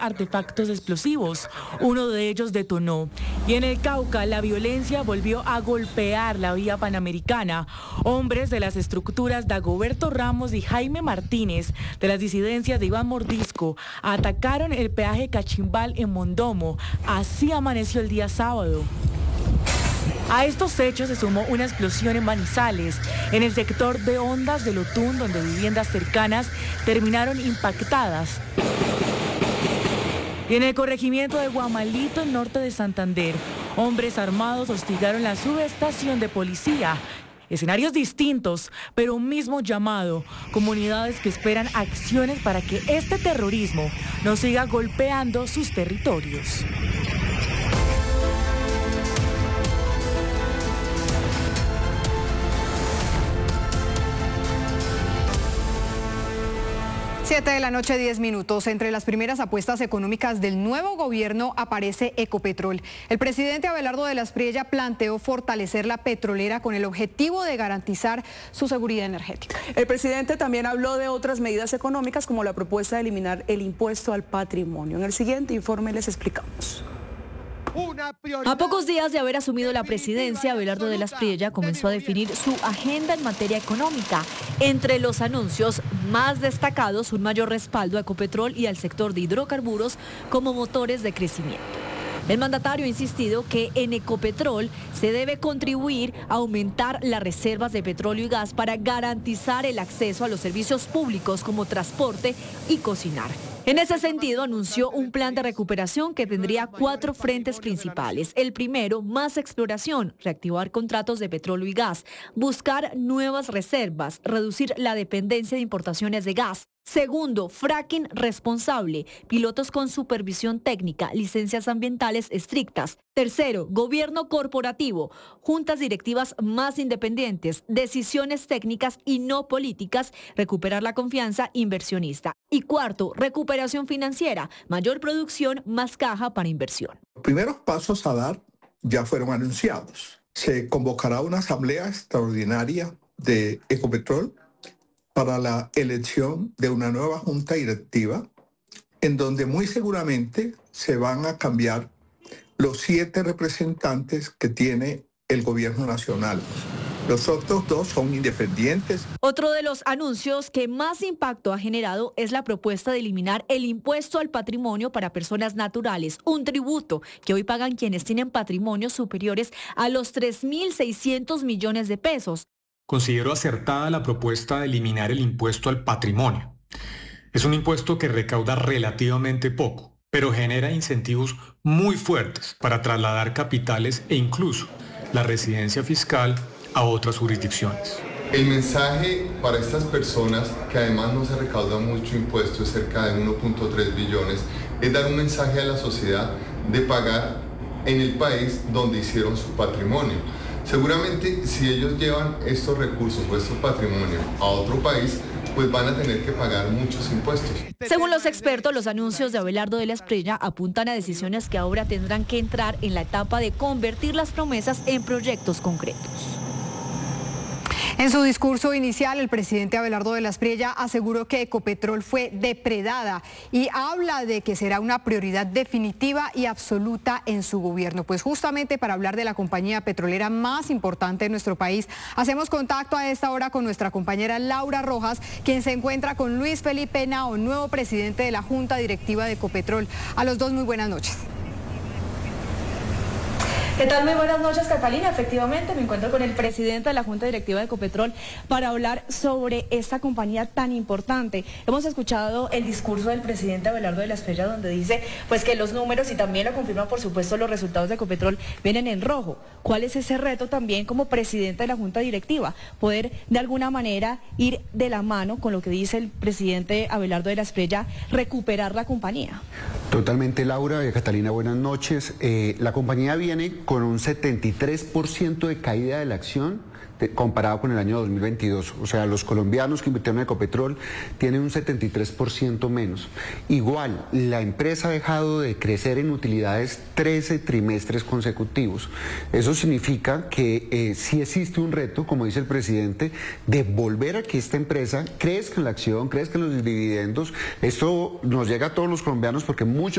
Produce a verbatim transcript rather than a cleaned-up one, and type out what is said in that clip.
artefactos explosivos. Uno de ellos detonó. Y en el Cauca, la violencia volvió a golpear la vía panamericana. Hombres de las estructuras Dagoberto Ramos y Jaime Martínez, de las disidencias de Iván Mordisco, atacaron el peaje Cachimbal en Mondomo. Así amaneció el día sábado. A estos hechos se sumó una explosión en Manizales, en el sector de Ondas del Otún, donde viviendas cercanas terminaron impactadas. Y en el corregimiento de Guamalito, en norte de Santander, hombres armados hostigaron la subestación de policía. Escenarios distintos, pero un mismo llamado. Comunidades que esperan acciones para que este terrorismo no siga golpeando sus territorios. Siete de la noche, diez minutos. Entre las primeras apuestas económicas del nuevo gobierno aparece Ecopetrol. El presidente Abelardo de la Espriella planteó fortalecer la petrolera con el objetivo de garantizar su seguridad energética. El presidente también habló de otras medidas económicas como la propuesta de eliminar el impuesto al patrimonio. En el siguiente informe les explicamos. A pocos días de haber asumido la presidencia, Abelardo de la Espriella comenzó a definir su agenda en materia económica. Entre los anuncios más destacados, un mayor respaldo a Ecopetrol y al sector de hidrocarburos como motores de crecimiento. El mandatario ha insistido que en Ecopetrol se debe contribuir a aumentar las reservas de petróleo y gas para garantizar el acceso a los servicios públicos como transporte y cocinar. En ese sentido, anunció un plan de recuperación que tendría cuatro frentes principales. El primero, más exploración, reactivar contratos de petróleo y gas, buscar nuevas reservas, reducir la dependencia de importaciones de gas. Segundo, fracking responsable, pilotos con supervisión técnica, licencias ambientales estrictas. Tercero, gobierno corporativo, juntas directivas más independientes, decisiones técnicas y no políticas, recuperar la confianza inversionista. Y cuarto, recuperación financiera, mayor producción, más caja para inversión. Los primeros pasos a dar ya fueron anunciados. Se convocará una asamblea extraordinaria de Ecopetrol para la elección de una nueva junta directiva, en donde muy seguramente se van a cambiar los siete representantes que tiene el gobierno nacional. Los otros dos son independientes. Otro de los anuncios que más impacto ha generado es la propuesta de eliminar el impuesto al patrimonio para personas naturales, un tributo que hoy pagan quienes tienen patrimonios superiores a los tres mil seiscientos millones de pesos. Considero acertada la propuesta de eliminar el impuesto al patrimonio. Es un impuesto que recauda relativamente poco, pero genera incentivos muy fuertes para trasladar capitales e incluso la residencia fiscal a otras jurisdicciones. El mensaje para estas personas, que además no se recauda mucho impuesto, es cerca de uno punto tres billones, es dar un mensaje a la sociedad de pagar en el país donde hicieron su patrimonio. Seguramente si ellos llevan estos recursos o estos patrimonios a otro país, pues van a tener que pagar muchos impuestos. Según los expertos, los anuncios de Abelardo de la Espriella apuntan a decisiones que ahora tendrán que entrar en la etapa de convertir las promesas en proyectos concretos. En su discurso inicial, el presidente Abelardo de la Espriella aseguró que Ecopetrol fue depredada y habla de que será una prioridad definitiva y absoluta en su gobierno. Pues justamente para hablar de la compañía petrolera más importante de nuestro país, hacemos contacto a esta hora con nuestra compañera Laura Rojas, quien se encuentra con Luis Felipe Henao, nuevo presidente de la Junta Directiva de Ecopetrol. A los dos, muy buenas noches. ¿Qué tal? Muy buenas noches, Catalina. Efectivamente, me encuentro con el presidente de la Junta Directiva de Ecopetrol para hablar sobre esta compañía tan importante. Hemos escuchado el discurso del presidente Abelardo de la Espriella, donde dice pues que los números, y también lo confirma por supuesto los resultados de Ecopetrol, vienen en rojo. ¿Cuál es ese reto también como presidente de la Junta Directiva? Poder de alguna manera ir de la mano con lo que dice el presidente Abelardo de la Espriella, recuperar la compañía. Totalmente, Laura. Catalina, buenas noches. Eh, la compañía viene con un setenta y tres por ciento de caída de la acción de, comparado con el año dos mil veintidós. O sea, los colombianos que invirtieron en Ecopetrol tienen un setenta y tres por ciento menos. Igual, la empresa ha dejado de crecer en utilidades trece trimestres consecutivos. Eso significa que eh, sí existe un reto, como dice el presidente, de volver a que esta empresa crezca en la acción, crezca en los dividendos. Esto nos llega a todos los colombianos porque muchos